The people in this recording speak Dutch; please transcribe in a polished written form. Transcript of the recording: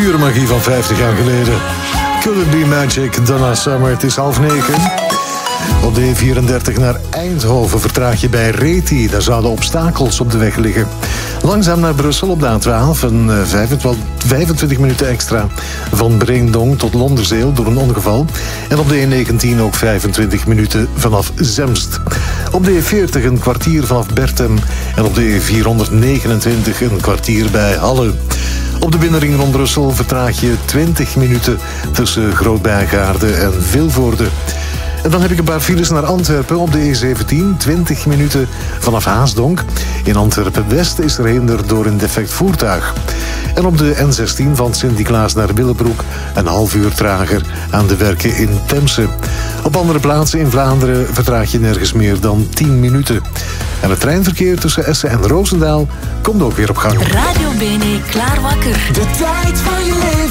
Pure magie van 50 jaar geleden. Could it be magic, Donna Summer. Het is 8:30. Op de E34 naar Eindhoven vertraag je bij Reti. Daar zouden obstakels op de weg liggen. Langzaam naar Brussel op de A12. Een 25 minuten extra. Van Breendonk tot Londerzeel door een ongeval. En op de E19 ook 25 minuten vanaf Zemst. Op de E40 een kwartier vanaf Bertem. En op de E429 een kwartier bij Halle. Op de binnenring rond Brussel vertraag je 20 minuten tussen Groot-Bijgaarde en Vilvoorde. En dan heb ik een paar files naar Antwerpen op de E17, 20 minuten vanaf Haasdonk. In Antwerpen-West is er hinder door een defect voertuig. En op de N16 van Sint-Niklaas naar Willebroek een half uur trager aan de werken in Temse. Op andere plaatsen in Vlaanderen vertraag je nergens meer dan 10 minuten. En het treinverkeer tussen Essen en Roosendaal komt ook weer op gang. Radio Bene, klaar wakker. De tijd van je leven.